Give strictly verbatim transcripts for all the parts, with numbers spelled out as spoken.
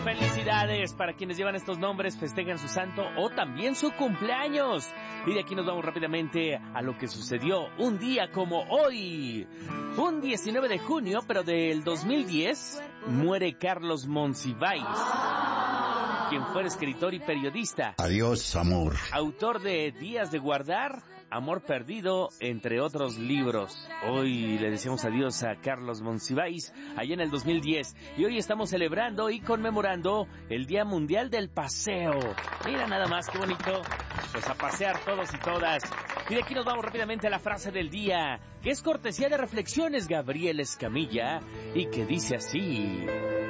Felicidades para quienes llevan estos nombres, festejan su santo o también su cumpleaños. Y de aquí nos vamos rápidamente a lo que sucedió un día como hoy. Un diecinueve de junio, pero del dos mil diez, muere Carlos Monsiváis, quien fue escritor y periodista. Adiós, amor. Autor de Días de Guardar, Amor Perdido, entre otros libros. Hoy le decimos adiós a Carlos Monsiváis, allá en el dos mil diez. Y hoy estamos celebrando y conmemorando el Día Mundial del Paseo. Mira nada más, qué bonito. Pues a pasear todos y todas. Y de aquí nos vamos rápidamente a la frase del día, que es cortesía de Reflexiones Gabriel Escamilla, y que dice así: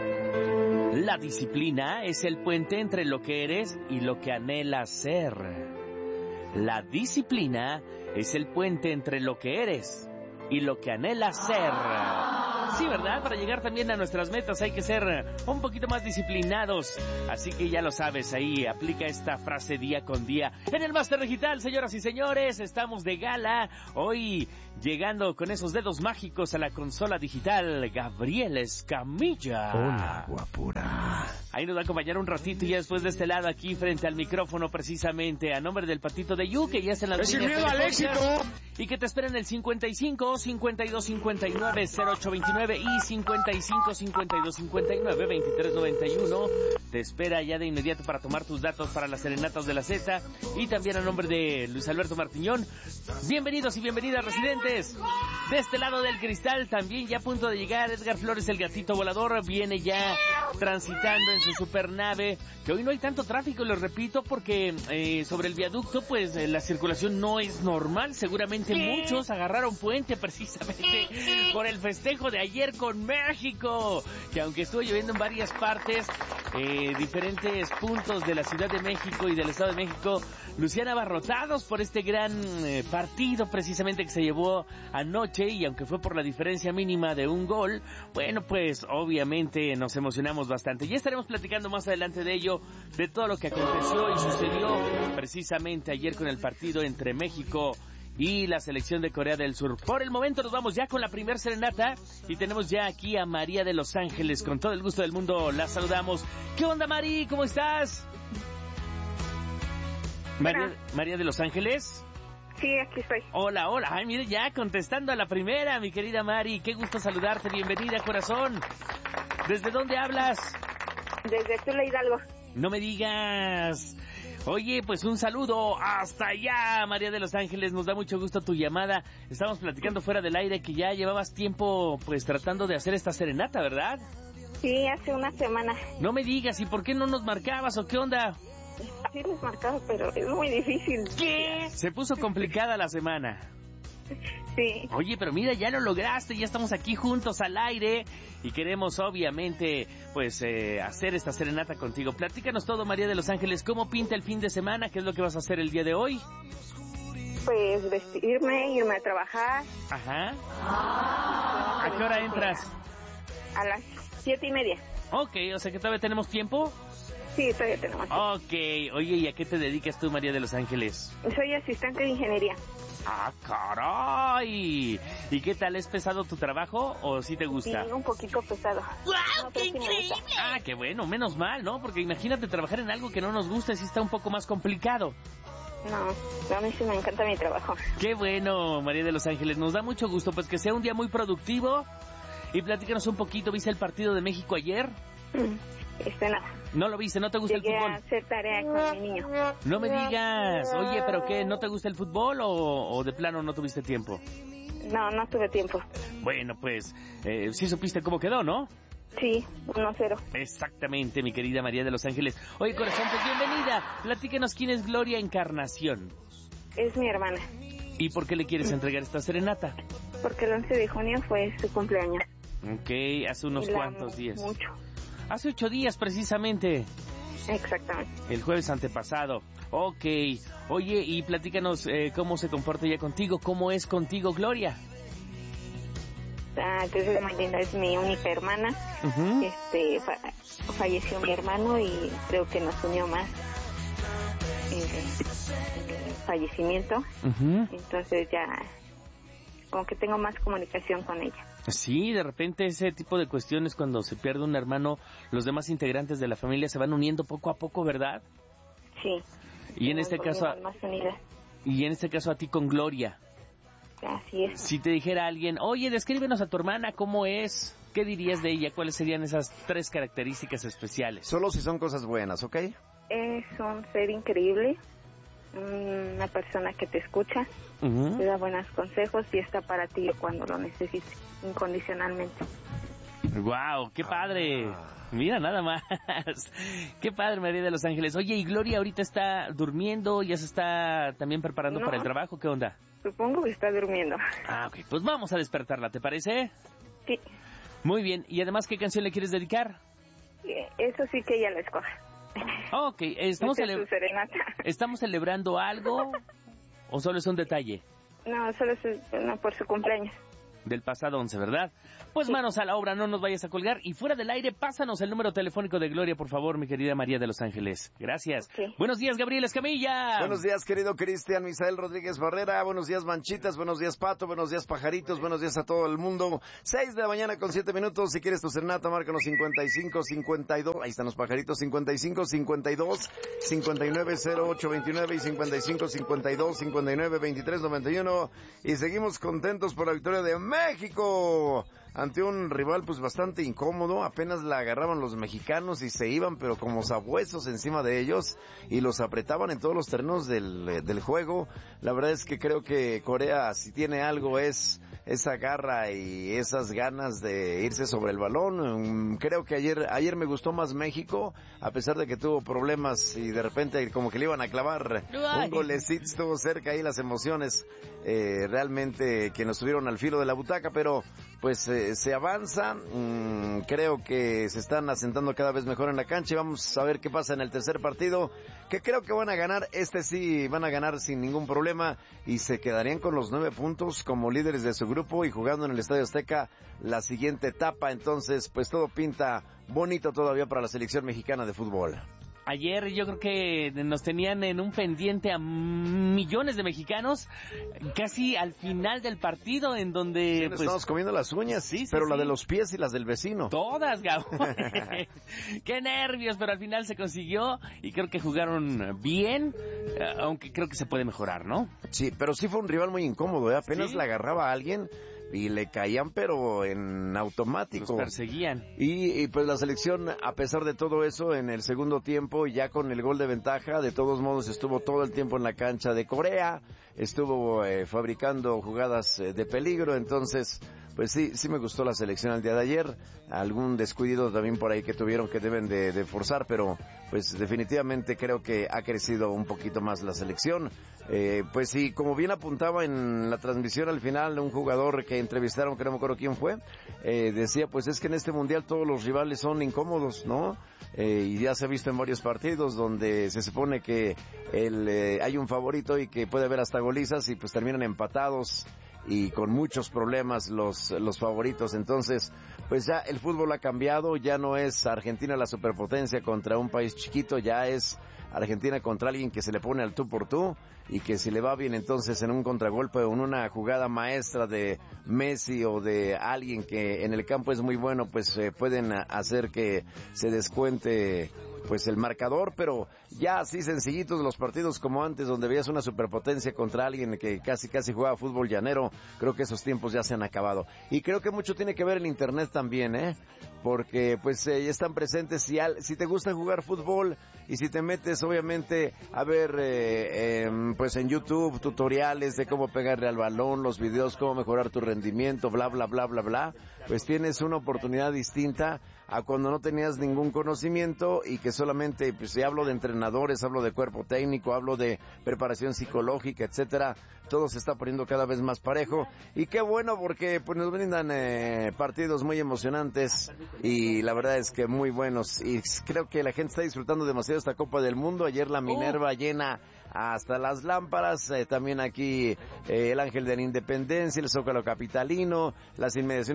la disciplina es el puente entre lo que eres y lo que anhelas ser. La disciplina es el puente entre lo que eres y lo que anhelas ser. Sí, ¿verdad? Para llegar también a nuestras metas hay que ser un poquito más disciplinados. Así que ya lo sabes, ahí aplica esta frase día con día. En el Máster Digital, señoras y señores, estamos de gala. Hoy llegando con esos dedos mágicos a la consola digital, Gabriel Escamilla. Hola, guapura. Ahí nos va a acompañar un ratito y ya después de este lado aquí frente al micrófono precisamente a nombre del Patito de Yu, que ya está en las ¡Es líneas el miedo al éxito! Y que te espera en el cincuenta y cinco, cincuenta y dos, cincuenta y nueve, cero ocho veintinueve y cincuenta y cinco, cincuenta y dos, cincuenta y nueve, veintitrés noventa y uno. Te espera ya de inmediato para tomar tus datos para las serenatas de la Z. Y también a nombre de Luis Alberto Martiñón. Bienvenidos y bienvenidas, residentes. De este lado del cristal, también ya a punto de llegar Edgar Flores, el gatito volador. Viene ya transitando en su supernave. Que hoy no hay tanto tráfico, lo repito, porque eh, sobre el viaducto, pues eh, la circulación no es normal. Seguramente muchos agarraron puente precisamente por el festejo de ayer con México. Que aunque estuvo lloviendo en varias partes, eh, diferentes puntos de la Ciudad de México y del Estado de México lucían abarrotados por este gran eh, partido precisamente que se llevó anoche. Y aunque fue por la diferencia mínima de un gol, bueno, pues obviamente nos emocionamos bastante. Ya estaremos platicando más adelante de ello, de todo lo que aconteció y sucedió precisamente ayer con el partido entre México y la selección de Corea del Sur. Por el momento nos vamos ya con la primer serenata y tenemos ya aquí a María de Los Ángeles. Con todo el gusto del mundo la saludamos. ¿Qué onda, Mari? ¿Cómo estás? María, María de Los Ángeles. Sí, aquí estoy. Hola, hola. Ay, mire, ya contestando a la primera, mi querida Mari. Qué gusto saludarte. Bienvenida, corazón. ¿Desde dónde hablas? Desde Tula, Hidalgo. No me digas. Oye, pues un saludo hasta allá, María de Los Ángeles. Nos da mucho gusto tu llamada. Estamos platicando fuera del aire que ya llevabas tiempo pues tratando de hacer esta serenata, ¿verdad? Sí, hace una semana. No me digas, ¿y por qué no nos marcabas o qué onda? Sí les marcaba, pero es muy difícil. ¿Qué? Se puso complicada la semana. Sí. Oye, pero mira, ya lo lograste, ya estamos aquí juntos al aire y queremos obviamente pues eh, hacer esta serenata contigo. Platícanos todo, María de Los Ángeles, ¿cómo pinta el fin de semana? ¿Qué es lo que vas a hacer el día de hoy? Pues vestirme, irme a trabajar. Ajá. ¿A qué hora entras? A las siete y media. Ok, o sea que todavía tenemos tiempo. Sí, todavía tenemos tiempo. Ok, oye, ¿y a qué te dedicas tú, María de Los Ángeles? Soy asistente de ingeniería. ¡Ah, caray! ¿Y qué tal? ¿Es pesado tu trabajo o sí te gusta? Sí, un poquito pesado. ¡Guau, no, qué sí increíble! Ah, qué bueno, menos mal, ¿no? Porque imagínate trabajar en algo que no nos gusta, sí está un poco más complicado. No, a mí sí me encanta mi trabajo. Qué bueno, María de Los Ángeles, nos da mucho gusto, pues que sea un día muy productivo. Y platícanos un poquito, ¿viste el partido de México ayer? Este, nada. ¿No lo viste? ¿No te gusta Llegué el fútbol? a hacer tarea con mi niño. No me digas. Oye, ¿pero qué? ¿No te gusta el fútbol o, o de plano no tuviste tiempo? No, no tuve tiempo. Bueno, pues, eh, sí supiste cómo quedó, ¿no? Sí, uno cero. Exactamente, mi querida María de Los Ángeles. Oye, corazón, pues bienvenida. Platíquenos quién es Gloria Encarnación. Es mi hermana. ¿Y por qué le quieres entregar esta serenata? Porque el once de junio fue su cumpleaños. Ok, hace unos y la cuantos amo días. Mucho. Hace ocho días, precisamente. Exactamente. El jueves antepasado. Ok. Oye, y platícanos eh, cómo se comporta ella contigo. ¿Cómo es contigo, Gloria? Ah, entonces muy linda, es mi única hermana. Uh-huh. Este, fa- falleció mi hermano y creo que nos unió más el, el fallecimiento. Uh-huh. Entonces ya como que tengo más comunicación con ella. Sí, de repente ese tipo de cuestiones, cuando se pierde un hermano, los demás integrantes de la familia se van uniendo poco a poco, ¿verdad? Sí. Y en este caso, más unidas. Y en este caso a ti con Gloria. Así es. Si te dijera alguien, oye, descríbenos a tu hermana, ¿cómo es? ¿Qué dirías de ella? ¿Cuáles serían esas tres características especiales? Solo si son cosas buenas, ¿ok? Es un ser increíble, una persona que te escucha, Uh-huh. te da buenos consejos y está para ti cuando lo necesites, incondicionalmente. ¡Wow! ¡Qué padre! Mira, nada más. ¡Qué padre, María de los Ángeles! Oye, ¿y Gloria ahorita está durmiendo? ¿Ya se está también preparando No. para el trabajo? ¿Qué onda? Supongo que está durmiendo. Ah, ok. Pues vamos a despertarla, ¿te parece? Sí. Muy bien. ¿Y además qué canción le quieres dedicar? Eso sí que ella la escoja. Ok. ¿Estamos, Esa es cele- su serenata. ¿Estamos celebrando algo o solo es un detalle? No, solo es no, por su cumpleaños. Del pasado once, ¿verdad? Pues Sí. manos a la obra, no nos vayas a colgar. Y fuera del aire, pásanos el número telefónico de Gloria, por favor, mi querida María de los Ángeles. Gracias. Sí. Buenos días, Gabriel Escamilla. Buenos días, querido Cristian Misael Rodríguez Barrera. Buenos días, Manchitas. Buenos días, Pato. Buenos días, Pajaritos. Buenos días a todo el mundo. Seis de la mañana con siete minutos. Si quieres tu serenata, márcanos cincuenta y cinco, cincuenta y dos. Ahí están los pajaritos. cincuenta y cinco, cincuenta y dos, cincuenta y nueve, cero ocho veintinueve y cincuenta y cinco, cincuenta y dos, cincuenta y nueve, veintitrés, noventa y uno. Y seguimos contentos por la victoria de México ante un rival pues bastante incómodo. Apenas la agarraban los mexicanos y se iban pero como sabuesos encima de ellos y los apretaban en todos los terrenos del, del juego. La verdad es que creo que Corea, si tiene algo, es esa garra y esas ganas de irse sobre el balón. Creo que ayer ayer me gustó más México, a pesar de que tuvo problemas y de repente como que le iban a clavar un golecito, estuvo cerca ahí las emociones eh, realmente que nos tuvieron al filo de la butaca, pero pues eh, se avanza. Mm, creo que se están asentando cada vez mejor en la cancha y vamos a ver qué pasa en el tercer partido, que creo que van a ganar. Este sí van a ganar sin ningún problema y se quedarían con los nueve puntos como líderes de su grupo y jugando en el Estadio Azteca la siguiente etapa. Entonces pues todo pinta bonito todavía para la selección mexicana de fútbol. Ayer yo creo que nos tenían en un pendiente a millones de mexicanos, casi al final del partido, en donde... Sí, nos pues, estamos comiendo las uñas, sí, sí, pero sí. La de los pies y las del vecino. Todas, Gabo. Qué nervios, pero al final se consiguió y creo que jugaron bien, aunque creo que se puede mejorar, ¿no? Sí, pero sí fue un rival muy incómodo, ¿eh? Apenas ¿Sí? la agarraba a alguien y le caían pero en automático. Los perseguían. Y, y pues la selección, a pesar de todo eso, en el segundo tiempo, ya con el gol de ventaja, de todos modos estuvo todo el tiempo en la cancha de Corea, estuvo eh, fabricando jugadas eh, de peligro. Entonces pues sí, sí me gustó la selección el día de ayer. Algún descuido también por ahí que tuvieron que deben de, de forzar, pero pues definitivamente creo que ha crecido un poquito más la selección. Eh, pues sí, como bien apuntaba en la transmisión al final, un jugador que entrevistaron, que no me acuerdo quién fue, eh, decía pues es que en este mundial todos los rivales son incómodos, ¿no? Eh, y ya se ha visto en varios partidos donde se supone que el, eh, hay un favorito y que puede haber hasta golizas y pues terminan empatados y con muchos problemas los, los favoritos. Entonces, pues ya el fútbol ha cambiado, ya no es Argentina la superpotencia contra un país chiquito, ya es Argentina contra alguien que se le pone al tú por tú y que si le va bien entonces en un contragolpe o en una jugada maestra de Messi o de alguien que en el campo es muy bueno, pues eh, pueden hacer que se descuente pues el marcador, pero ya así sencillitos los partidos como antes, donde veías una superpotencia contra alguien que casi casi jugaba fútbol llanero. Creo que esos tiempos ya se han acabado. Y creo que mucho tiene que ver el internet también, ¿eh? Porque pues eh, ya están presentes. Si, al, si te gusta jugar fútbol y si te metes obviamente a ver eh, eh, pues en YouTube tutoriales de cómo pegarle al balón, los videos, cómo mejorar tu rendimiento, bla bla bla bla bla, pues tienes una oportunidad distinta a cuando no tenías ningún conocimiento y que solamente, pues si hablo de entrenadores, hablo de cuerpo técnico, hablo de preparación psicológica, etcétera, todo se está poniendo cada vez más parejo y qué bueno porque pues nos brindan eh, partidos muy emocionantes y la verdad es que muy buenos y creo que la gente está disfrutando demasiado esta Copa del Mundo. Ayer la Minerva llena hasta las lámparas, eh, también aquí eh, el Ángel de la Independencia, el Zócalo Capitalino, las inmediaciones del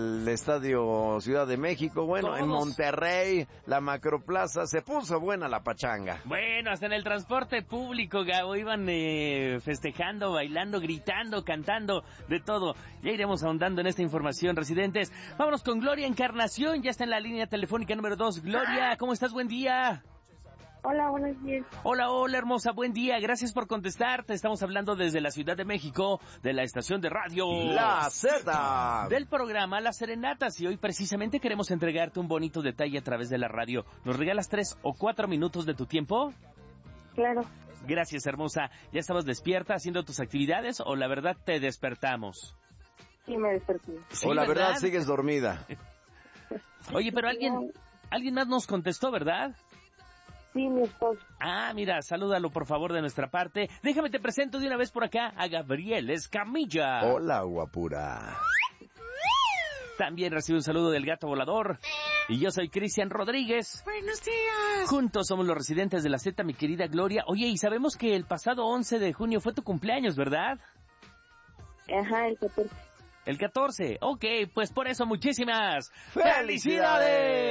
el Estadio Ciudad de México, bueno, Todos. en Monterrey, la Macroplaza, se puso buena la pachanga. Bueno, hasta en el transporte público, Gabo, iban eh, festejando, bailando, gritando, cantando, de todo. Ya iremos ahondando en esta información, residentes. Vámonos con Gloria Encarnación, ya está en la línea telefónica número dos. Gloria, ¿cómo estás? Buen día. Hola, buenos días. Hola, hola, hermosa, buen día. Gracias por contestarte. Estamos hablando desde la Ciudad de México, de la estación de radio La Z. del programa Las Serenatas. Y hoy precisamente queremos entregarte un bonito detalle a través de la radio. ¿Nos regalas tres o cuatro minutos de tu tiempo? Claro. Gracias, hermosa. ¿Ya estabas despierta haciendo tus actividades o la verdad te despertamos? Sí, me desperté. Sí, o la verdad, ¿verdad? sigues dormida. Oye, pero alguien, alguien más nos contestó, ¿verdad? Sí, mi esposo. Ah, mira, salúdalo por favor de nuestra parte. Déjame te presento de una vez por acá a Gabriel Escamilla. Hola, guapura. También recibe un saludo del gato volador. Y yo soy Cristian Rodríguez. Buenos días. Juntos somos los residentes de la Z, mi querida Gloria. Oye, y sabemos que el pasado once de junio fue tu cumpleaños, ¿verdad? Ajá, el catorce. El catorce. Ok, pues por eso muchísimas ¡Felicidades!